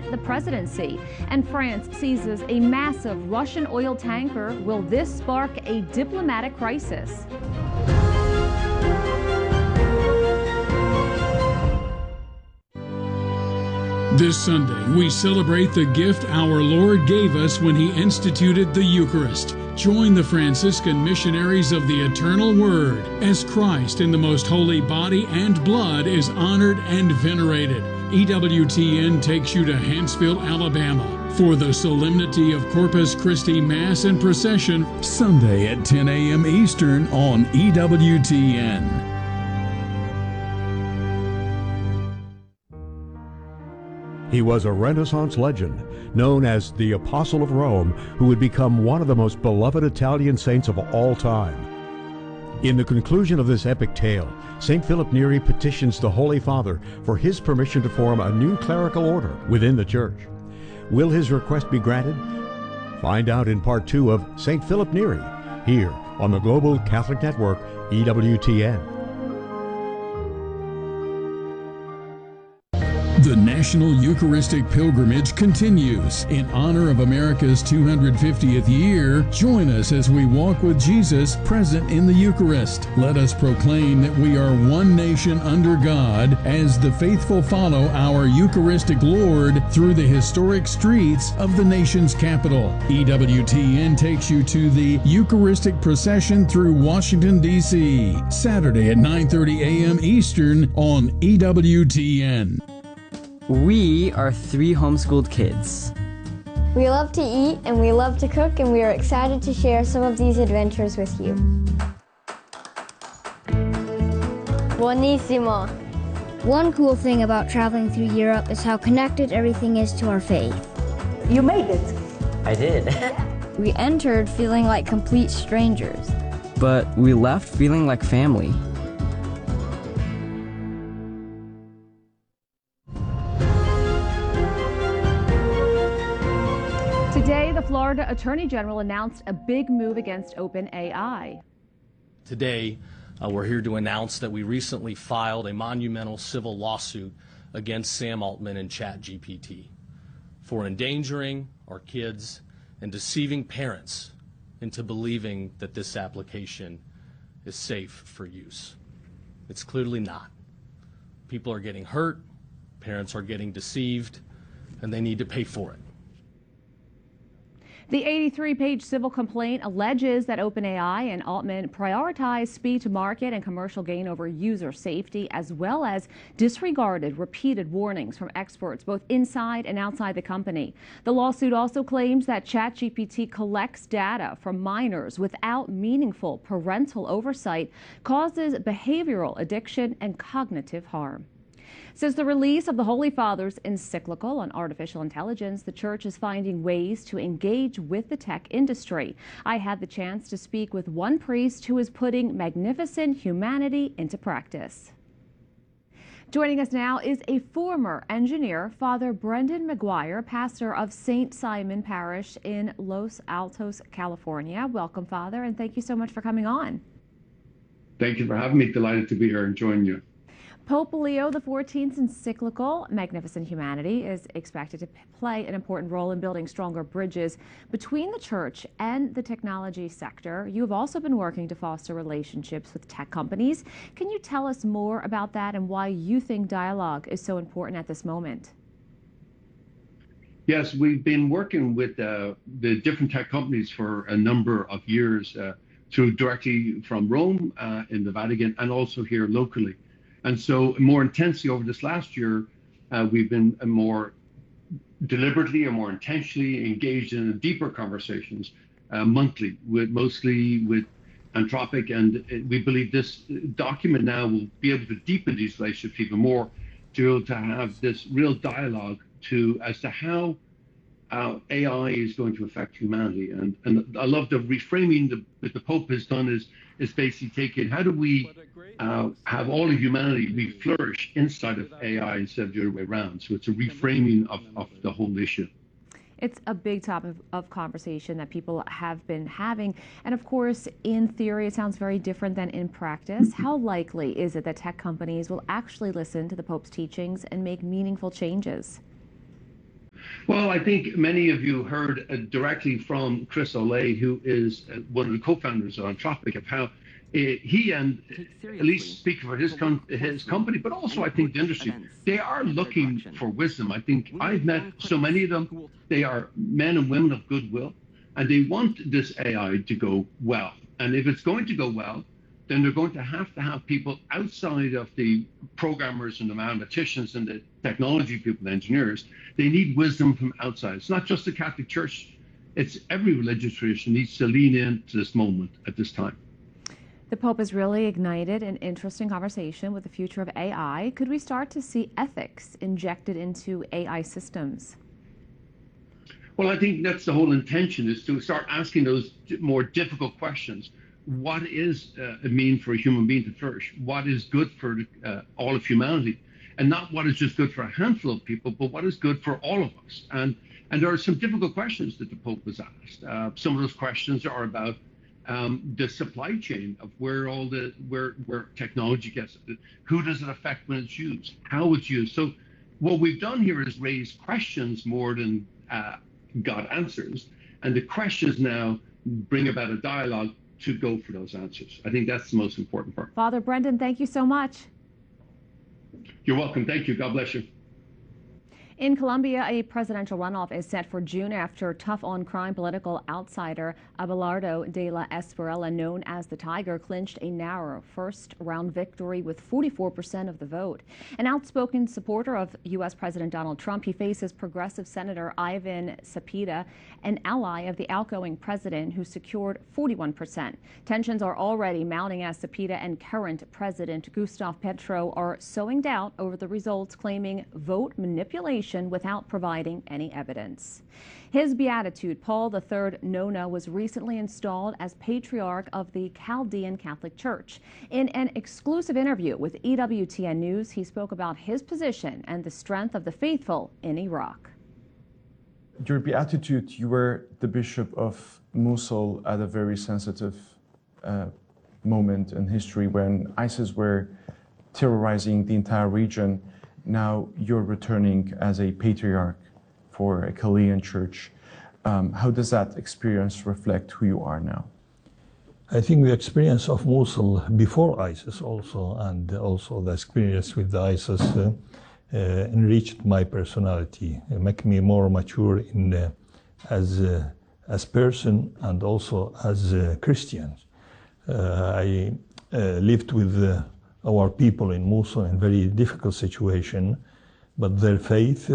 the presidency. And France seizes a massive Russian oil tanker. Will this spark a diplomatic crisis? This Sunday, we celebrate the gift our Lord gave us when He instituted the Eucharist. Join the Franciscan missionaries of the Eternal Word as Christ in the most holy body and blood is honored and venerated. EWTN takes you to Huntsville, Alabama for the Solemnity of Corpus Christi Mass and Procession, Sunday at 10 a.m. Eastern on EWTN. He was a Renaissance legend, known as the Apostle of Rome, who would become one of the most beloved Italian saints of all time. In the conclusion of this epic tale, St. Philip Neri petitions the Holy Father for his permission to form a new clerical order within the Church. Will his request be granted? Find out in Part 2 of St. Philip Neri, here on the Global Catholic Network, EWTN. The National Eucharistic Pilgrimage continues. In honor of America's 250th year, join us as we walk with Jesus present in the Eucharist. Let us proclaim that we are one nation under God as the faithful follow our Eucharistic Lord through the historic streets of the nation's capital. EWTN takes you to the Eucharistic procession through Washington, D.C., Saturday at 9:30 a.m. Eastern on EWTN. We are 3 homeschooled kids. We love to eat and we love to cook, and we are excited to share some of these adventures with you. Buonissimo. One cool thing about traveling through Europe is how connected everything is to our faith. You made it. I did. We entered feeling like complete strangers. But we left feeling like family. Today, the Florida Attorney General announced a big move against OpenAI. Today, we're here to announce that we recently filed a monumental civil lawsuit against Sam Altman and ChatGPT for endangering our kids and deceiving parents into believing that this application is safe for use. It's clearly not. People are getting hurt, parents are getting deceived, and they need to pay for it. The 83-page civil complaint alleges that OpenAI and Altman prioritized speed to market and commercial gain over user safety, as well as disregarded repeated warnings from experts both inside and outside the company. The lawsuit also claims that ChatGPT collects data from minors without meaningful parental oversight, causes behavioral addiction and cognitive harm. Since the release of the Holy Father's encyclical on artificial intelligence, the Church is finding ways to engage with the tech industry. I had the chance to speak with one priest who is putting magnificent humanity into practice. Joining us now is a former engineer, Father Brendan McGuire, pastor of St. Simon Parish in Los Altos, California. Welcome, Father, and thank you so much for coming on. Thank you for having me. Delighted to be here and join you. Pope Leo XIV's encyclical, Magnificent Humanity, is expected to play an important role in building stronger bridges between the Church and the technology sector. You have also been working to foster relationships with tech companies. Can you tell us more about that and why you think dialogue is so important at this moment? Yes, we've been working with the different tech companies for a number of years, through directly from Rome in the Vatican and also here locally. And so more intensely over this last year, we've been more deliberately and more intentionally engaged in deeper conversations monthly, mostly with Anthropic. And we believe this document now will be able to deepen these relationships even more, to be able to have this real dialogue as to how AI is going to affect humanity. And I love the reframing that the Pope has done is basically taking, how do we have all of humanity flourish inside of AI instead of the other way around? So it's a reframing of the whole issue. It's a big topic of conversation that people have been having. And of course, in theory, it sounds very different than in practice. How likely is it that tech companies will actually listen to the Pope's teachings and make meaningful changes? Well, I think many of you heard directly from Chris O'Leary, who is one of the co-founders of Anthropic, of how he and at least speaking for his company, but also I think the industry, they are looking for wisdom. I think I've met so many of them. They are men and women of goodwill, and they want this AI to go well. And if it's going to go well, then they're going to have people outside of the programmers and the mathematicians and the technology people, the engineers. They need wisdom from outside. It's not just the Catholic Church. It's every religious tradition needs to lean into this moment at this time. The Pope has really ignited an interesting conversation with the future of AI. Could we start to see ethics injected into AI systems? Well, I think that's the whole intention, is to start asking those more difficult questions. What is it mean for a human being to flourish? What is good for all of humanity? And not what is just good for a handful of people, but what is good for all of us? And there are some difficult questions that the Pope has asked. Some of those questions are about the supply chain of where technology gets, who does it affect when it's used, how it's used. So what we've done here is raise questions more than got answers, and the questions now bring about a dialogue to go for those answers. I think that's the most important part. Father Brendan, thank you so much. You're welcome. Thank you. God bless you. In Colombia, a presidential runoff is set for June after tough-on-crime political outsider Abelardo de la Espriella, known as the Tiger, clinched a narrow first-round victory with 44% of the vote. An outspoken supporter of U.S. President Donald Trump, he faces progressive Senator Ivan Cepeda, an ally of the outgoing president, who secured 41%. Tensions are already mounting as Cepeda and current President Gustavo Petro are sowing doubt over the results, claiming vote manipulation without providing any evidence. His Beatitude, Paul III Nona, was recently installed as Patriarch of the Chaldean Catholic Church. In an exclusive interview with EWTN News, he spoke about his position and the strength of the faithful in Iraq. Your Beatitude, you were the Bishop of Mosul at a very sensitive moment in history when ISIS were terrorizing the entire region. Now you're returning as a patriarch for a Chaldean church. How does that experience reflect who you are now? I think the experience of Mosul before ISIS also, and also the experience with the ISIS enriched my personality, make me more mature as person and also as a Christian. I lived with our people in Mosul in very difficult situation, but their faith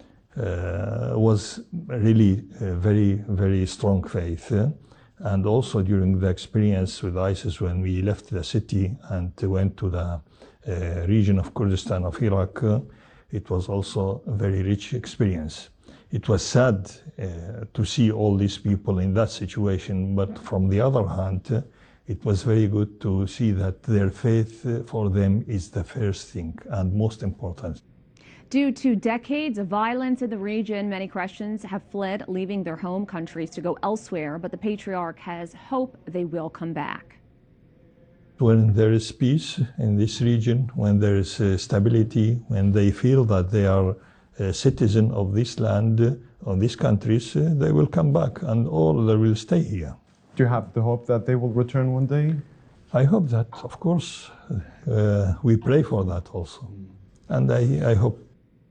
was really very, very strong faith. And also during the experience with ISIS, when we left the city and went to the region of Kurdistan of Iraq, it was also a very rich experience. It was sad to see all these people in that situation, but from the other hand, it was very good to see that their faith for them is the first thing and most important. Due to decades of violence in the region, many Christians have fled, leaving their home countries to go elsewhere, but the Patriarch has hope they will come back. When there is peace in this region, when there is stability, when they feel that they are a citizen of this land, of these countries, they will come back and all they will stay here. Do you have the hope that they will return one day? I hope that, of course. We pray for that also. And I hope.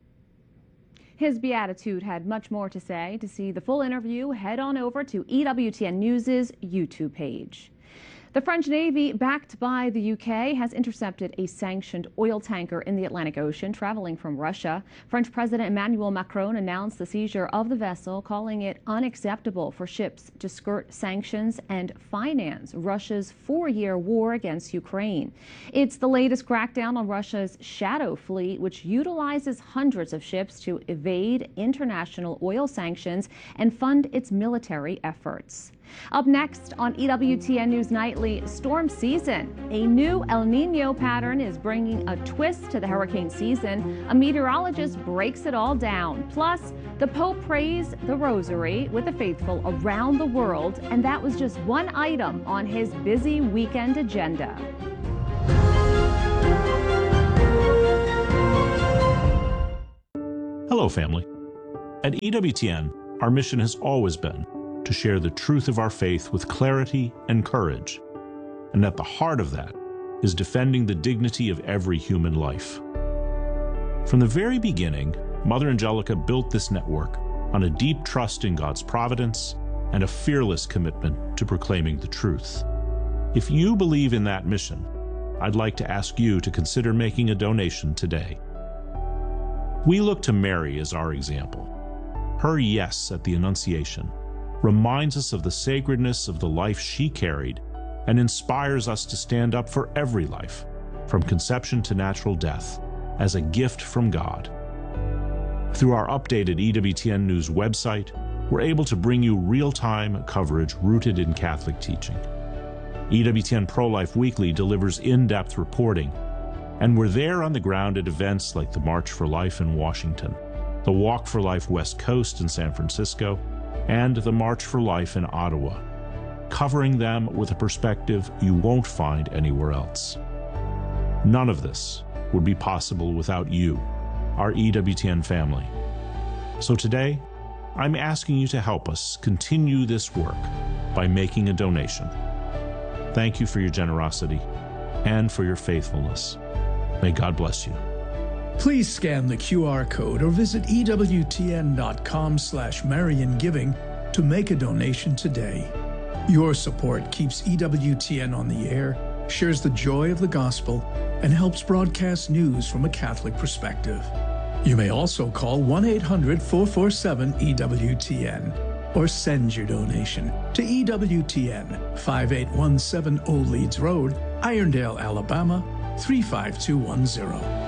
His Beatitude had much more to say. To see the full interview, head on over to EWTN News' YouTube page. The French Navy, backed by the UK, has intercepted a sanctioned oil tanker in the Atlantic Ocean traveling from Russia. French President Emmanuel Macron announced the seizure of the vessel, calling it unacceptable for ships to skirt sanctions and finance Russia's four-year war against Ukraine. It's the latest crackdown on Russia's shadow fleet, which utilizes hundreds of ships to evade international oil sanctions and fund its military efforts. Up next on EWTN News Nightly, storm season. A new El Nino pattern is bringing a twist to the hurricane season. A meteorologist breaks it all down. Plus, the Pope prays the Rosary with the faithful around the world, and that was just one item on his busy weekend agenda. Hello, family. At EWTN, our mission has always been to share the truth of our faith with clarity and courage. And at the heart of that is defending the dignity of every human life. From the very beginning, Mother Angelica built this network on a deep trust in God's providence and a fearless commitment to proclaiming the truth. If you believe in that mission, I'd like to ask you to consider making a donation today. We look to Mary as our example. Her yes at the Annunciation reminds us of the sacredness of the life she carried and inspires us to stand up for every life, from conception to natural death, as a gift from God. Through our updated EWTN News website, we're able to bring you real-time coverage rooted in Catholic teaching. EWTN Pro-Life Weekly delivers in-depth reporting, and we're there on the ground at events like the March for Life in Washington, the Walk for Life West Coast in San Francisco, and the March for Life in Ottawa, covering them with a perspective you won't find anywhere else. None of this would be possible without you, our EWTN family. So today, I'm asking you to help us continue this work by making a donation. Thank you for your generosity and for your faithfulness. May God bless you. Please scan the QR code or visit EWTN.com/MarianGiving to make a donation today. Your support keeps EWTN on the air, shares the joy of the gospel, and helps broadcast news from a Catholic perspective. You may also call 1-800-447-EWTN or send your donation to EWTN, 5817 Old Leeds Road, Irondale, Alabama, 35210.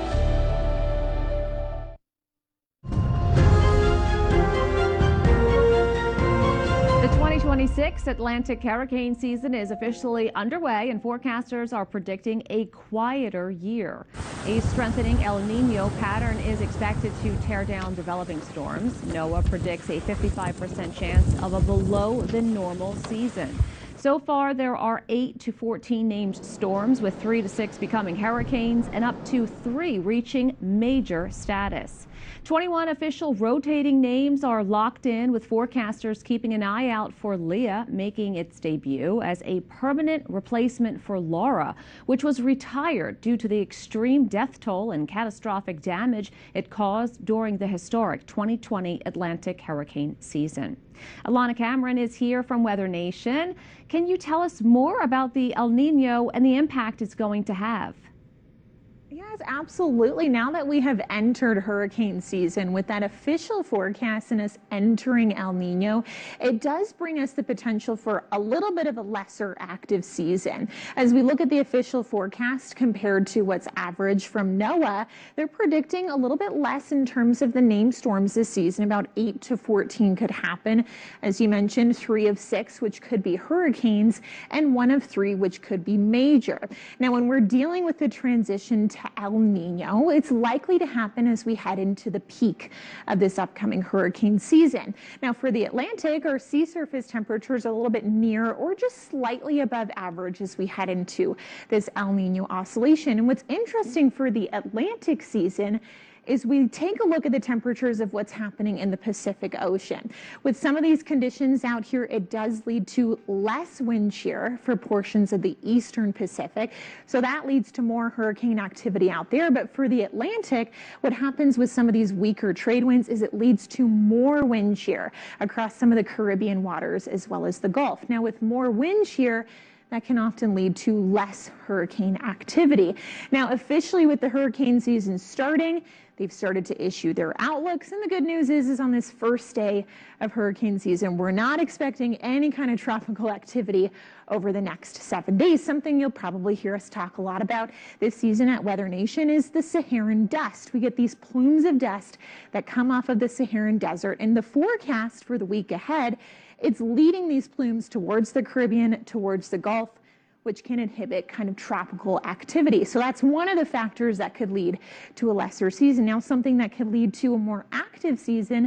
The 2026 Atlantic hurricane season is officially underway, and forecasters are predicting a quieter year. A strengthening El Nino pattern is expected to tear down developing storms. NOAA predicts a 55% chance of a below the normal season. So far, there are 8 to 14 named storms, with 3 to 6 becoming hurricanes and up to 3 reaching major status. 21 official rotating names are locked in, with forecasters keeping an eye out for Leah making its debut as a permanent replacement for Laura, which was retired due to the extreme death toll and catastrophic damage it caused during the historic 2020 Atlantic hurricane season. Alana Cameron is here from Weather Nation. Can you tell us more about the El Nino and the impact it's going to have? Yes, absolutely. Now that we have entered hurricane season with that official forecast and us entering El Nino, it does bring us the potential for a little bit of a lesser active season. As we look at the official forecast compared to what's average from NOAA, they're predicting a little bit less in terms of the named storms this season. About 8 to 14 could happen. As you mentioned, 3 of 6, which could be hurricanes, and 1 of 3, which could be major. Now, when we're dealing with the transition to El Nino, it's likely to happen as we head into the peak of this upcoming hurricane season. Now, for the Atlantic, our sea surface temperatures are a little bit near or just slightly above average as we head into this El Nino oscillation. And what's interesting for the Atlantic season is we take a look at the temperatures of what's happening in the Pacific Ocean. With some of these conditions out here, it does lead to less wind shear for portions of the eastern Pacific. So that leads to more hurricane activity out there. But for the Atlantic, what happens with some of these weaker trade winds is it leads to more wind shear across some of the Caribbean waters as well as the Gulf. Now, with more wind shear, that can often lead to less hurricane activity. Now, officially with the hurricane season starting, they've started to issue their outlooks. And the good news is on this first day of hurricane season, we're not expecting any kind of tropical activity over the next 7 days. Something you'll probably hear us talk a lot about this season at Weather Nation is the Saharan dust. We get these plumes of dust that come off of the Saharan desert. And the forecast for the week ahead, it's leading these plumes towards the Caribbean, towards the Gulf, which can inhibit kind of tropical activity. So that's one of the factors that could lead to a lesser season. Now, something that could lead to a more active season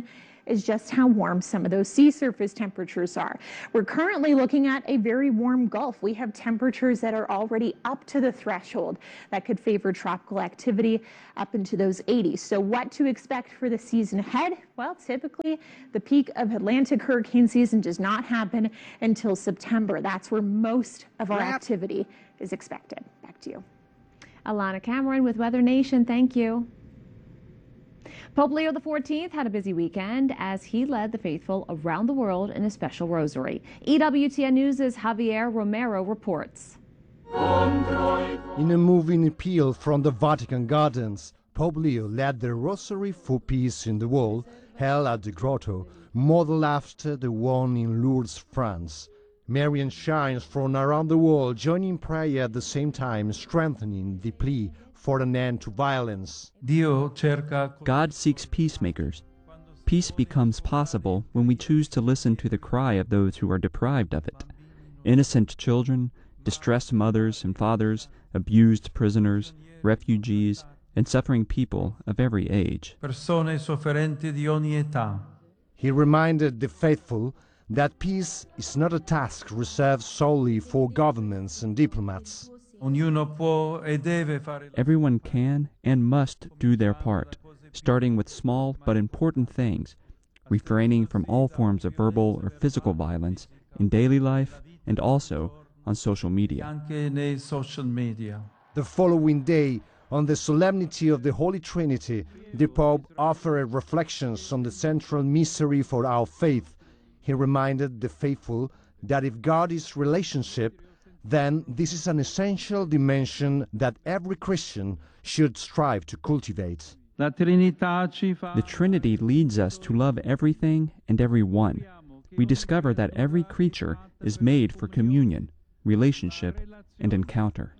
is just how warm some of those sea surface temperatures are. We're currently looking at a very warm Gulf. We have temperatures that are already up to the threshold that could favor tropical activity up into those 80s. So what to expect for the season ahead? Well, typically the peak of Atlantic hurricane season does not happen until September. That's where most of our activity is expected. Back to you. Alana Cameron with Weather Nation. Thank you. Pope Leo XIV had a busy weekend as he led the faithful around the world in a special rosary. EWTN News' Javier Romero reports. In a moving appeal from the Vatican Gardens, Pope Leo led the Rosary for Peace in the World, held at the Grotto, modeled after the one in Lourdes, France. Marian shines from around the world joining prayer at the same time, strengthening the plea for an end to violence. God seeks peacemakers. Peace becomes possible when we choose to listen to the cry of those who are deprived of it. Innocent children, distressed mothers and fathers, abused prisoners, refugees, and suffering people of every age. He reminded the faithful that peace is not a task reserved solely for governments and diplomats. Everyone can and must do their part, starting with small but important things, refraining from all forms of verbal or physical violence in daily life and also on social media. The following day, on the solemnity of the Holy Trinity, the Pope offered reflections on the central mystery for our faith. He reminded the faithful that if God is relationship, then this is an essential dimension that every Christian should strive to cultivate. The Trinity leads us to love everything and everyone. We discover that every creature is made for communion, relationship, and encounter.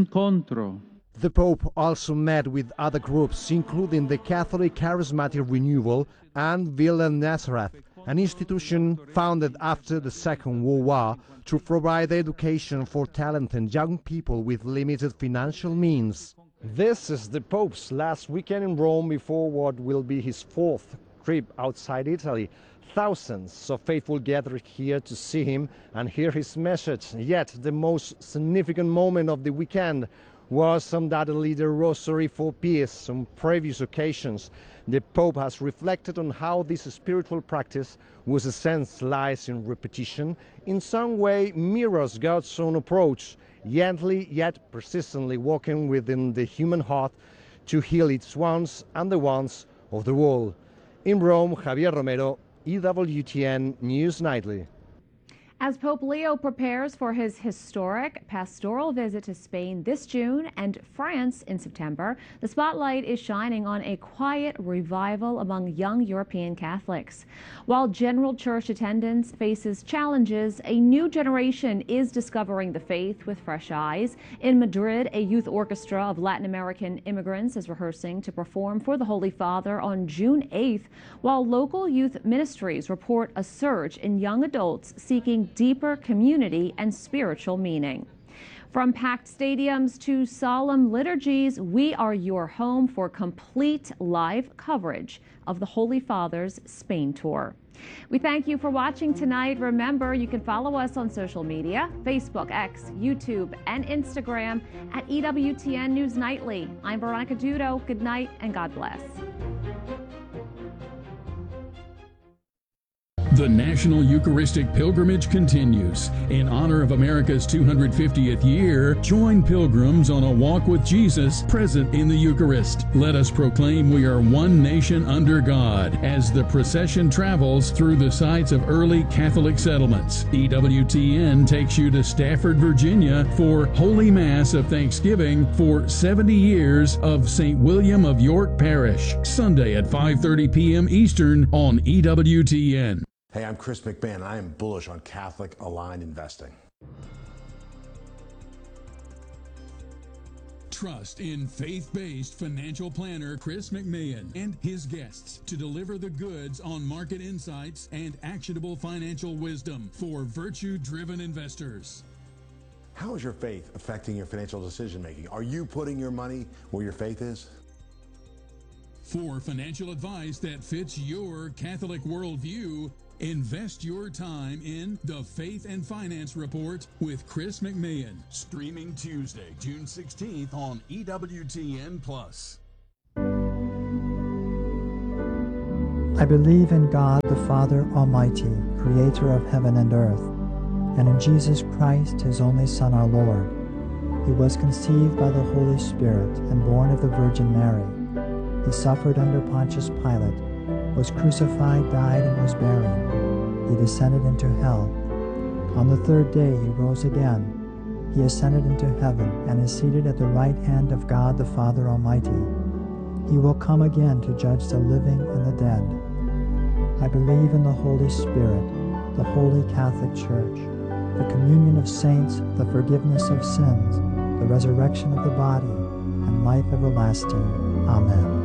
The Pope also met with other groups, including the Catholic Charismatic Renewal and Villa Nazareth, an institution founded after the Second World War to provide education for talented young people with limited financial means. This is the Pope's last weekend in Rome before what will be his fourth trip outside Italy. Thousands of faithful gathered here to see him and hear his message. Yet the most significant moment of the weekend was undoubtedly the Rosary for Peace. On previous occasions, the Pope has reflected on how this spiritual practice, whose sense lies in repetition, in some way mirrors God's own approach, gently yet persistently walking within the human heart to heal its wounds and the wounds of the world. In Rome, Javier Romero, EWTN News Nightly. As Pope Leo prepares for his historic pastoral visit to Spain this June and France in September, the spotlight is shining on a quiet revival among young European Catholics. While general church attendance faces challenges, a new generation is discovering the faith with fresh eyes. In Madrid, a youth orchestra of Latin American immigrants is rehearsing to perform for the Holy Father on June 8th, while local youth ministries report a surge in young adults seeking deeper community and spiritual meaning. From packed stadiums to solemn liturgies, we are your home for complete live coverage of the Holy Father's Spain tour. We thank you for watching tonight. Remember, you can follow us on social media, Facebook, X, YouTube, and Instagram at EWTN News Nightly. I'm Veronica Dudo. Good night and God bless. The National Eucharistic Pilgrimage continues. In honor of America's 250th year, join pilgrims on a walk with Jesus present in the Eucharist. Let us proclaim we are one nation under God as the procession travels through the sites of early Catholic settlements. EWTN takes you to Stafford, Virginia for Holy Mass of Thanksgiving for 70 years of St. William of York Parish, Sunday at 5:30 p.m. Eastern on EWTN. Hey, I'm Chris McMahon, and I am bullish on Catholic aligned investing. Trust in faith-based financial planner Chris McMahon and his guests to deliver the goods on market insights and actionable financial wisdom for virtue-driven investors. How is your faith affecting your financial decision-making? Are you putting your money where your faith is? For financial advice that fits your Catholic worldview, invest your time in The Faith and Finance Report with Chris McMahon, streaming Tuesday, June 16th on EWTN+. I believe in God, the Father Almighty, creator of heaven and earth, and in Jesus Christ, his only Son, our Lord. He was conceived by the Holy Spirit and born of the Virgin Mary. He suffered under Pontius Pilate, was crucified, died, and was buried. He descended into hell. On the third day he rose again. He ascended into heaven and is seated at the right hand of God the Father Almighty. He will come again to judge the living and the dead. I believe in the Holy Spirit, the Holy Catholic Church, the communion of saints, the forgiveness of sins, the resurrection of the body, and life everlasting. Amen.